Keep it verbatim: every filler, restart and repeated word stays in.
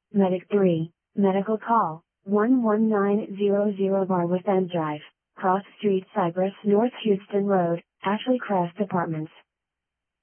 Medic three, medical call, one one nine zero zero Bar with End Drive, Cross Street Cypress North Houston Road, Ashley Crest Apartments.